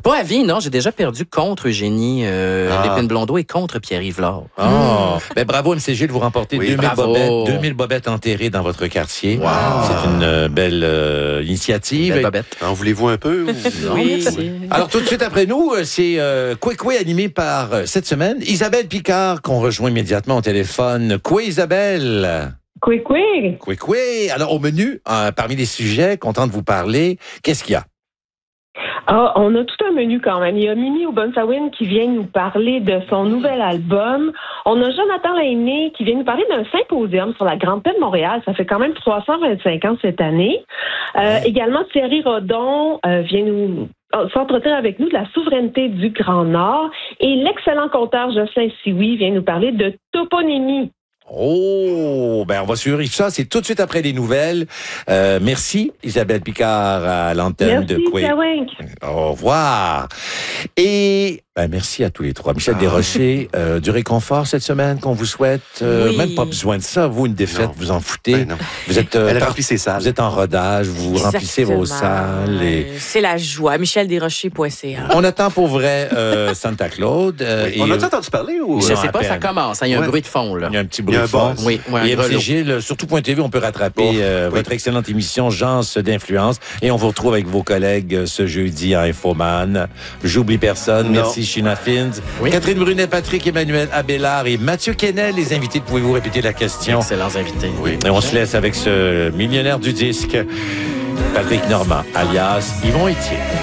Pas à vie, non. J'ai déjà perdu contre Eugénie Lépine-Blondeau et contre Pierre-Yves Lard. Ben, bravo, MCG, de vous remporter 2000 bobettes enterrées dans votre quartier. Wow. C'est une belle initiative. Belle bobette. En voulez-vous un peu? Oui. Alors, tout de suite après nous, c'est Coué animé par, cette semaine, Isabelle Picard, qu'on rejoint immédiatement au téléphone. Coué, Isabelle. Coué. Alors, au menu, parmi les sujets, content de vous parler, qu'est-ce qu'il y a? On a tout un menu quand même. Il y a Mimi Obunsawin qui vient nous parler de son nouvel album. On a Jonathan Lainé qui vient nous parler d'un symposium sur la Grande Paix de Montréal. Ça fait quand même 325 ans cette année. Également, Thierry Rodon vient nous s'entretenir avec nous de la souveraineté du Grand Nord. Et l'excellent conteur Jocelyn Sioui vient nous parler de toponymie. Oh, ben on va suivre ça. C'est tout de suite après les nouvelles. Merci Isabelle Picard à l'antenne de Coué. Au revoir. Et merci à tous les trois. Michel Desrochers, du réconfort cette semaine qu'on vous souhaite. Même pas besoin de ça. Vous, une défaite, vous en foutez. Vous êtes, elle remplit ses salles. Vous êtes en rodage, vous remplissez vos salles. Et... C'est la joie. MichelDesrochers.ca. On attend pour vrai Santa Claude. On a-tu entendu parler? Ou... Je sais pas, ça commence. Il y a un bruit de fond, là. Il y a un petit bruit de fond. Oui, et MCG, sur tout.tv, on peut rattraper votre excellente émission Gens d'influence. Et on vous retrouve avec vos collègues ce jeudi à Infoman. J'oublie personne. Merci, Sheena Fins. Catherine Brunet, Patrick Emmanuel Abélard et Mathieu Kennel, les invités. Pouvez-vous répéter la question? Excellents invités. Et on se laisse avec ce millionnaire du disque, Patrick Normand, alias Yvon Etier.